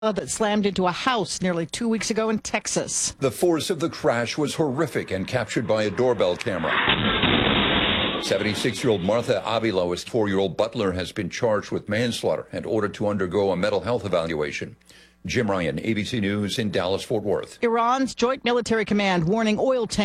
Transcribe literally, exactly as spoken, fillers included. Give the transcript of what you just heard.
that slammed into a house nearly two weeks ago in Texas. The force of the crash was horrific and captured by a doorbell camera. seventy-six-year-old Martha Avilo's four-year-old butler has been charged with manslaughter and ordered to undergo a mental health evaluation. Jim Ryan, A B C News in Dallas-Fort Worth. Iran's Joint Military Command warning oil tankers